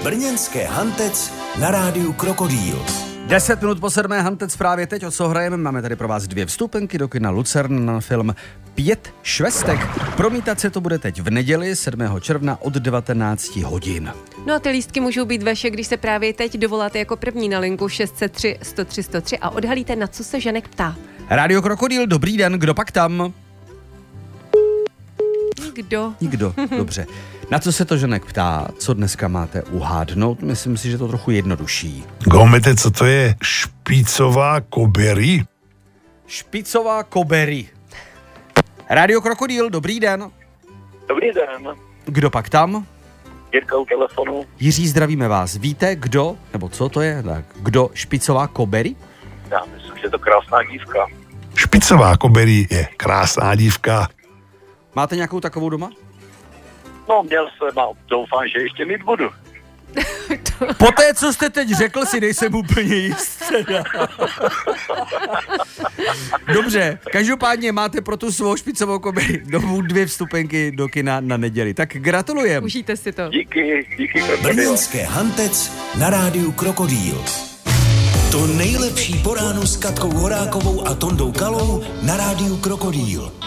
Brněnské Hantec na rádiu Krokodýl. 10 minut po 7. Hantec právě teď, o co hrajeme. Máme tady pro vás 2 vstupenky do kina Lucern na film 5 švestek. Promítat se to bude teď v neděli 7. června od 19 hodin. No a ty lístky můžou být vaše, když se právě teď dovoláte jako první na linku 603 103 103 a odhalíte, na co se Žanek ptá. Rádio Krokodýl, dobrý den, kdo pak tam? Nikdo, dobře. Na co se to Žanek ptá, co dneska máte uhádnout? Myslím si, že to trochu jednodušší. Gomete, co to je špicová kobery? Špicová kobery. Rádio Krokodýl, dobrý den. Dobrý den. Kdo pak tam? Jirka u telefonu. Jiří, zdravíme vás. Víte, kdo, nebo co to je? Tak, kdo špicová kobery? Já myslím, že je to krásná dívka. Špicová kobery je krásná dívka. Máte nějakou takovou doma? No, měl jsem a doufám, že ještě mít budu. Po té, co jste teď řekl, si nejsem úplně jist. Dobře, každopádně máte pro tu svou špicovou kobery domů 2 vstupenky do kina na neděli. Tak gratulujem. Užijte si to. Díky. Brněnské Hantec na rádiu Krokodýl. To nejlepší po ránu s Katkou Horákovou a Tondou Kalou na rádiu Krokodýl.